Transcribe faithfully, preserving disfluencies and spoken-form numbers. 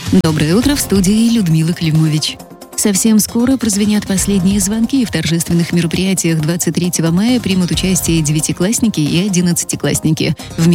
Доброе утро, в студии Людмила Климович. Совсем скоро прозвенят последние звонки. В торжественных мероприятиях двадцать третьего мая примут участие девятиклассники и одиннадцатиклассники. В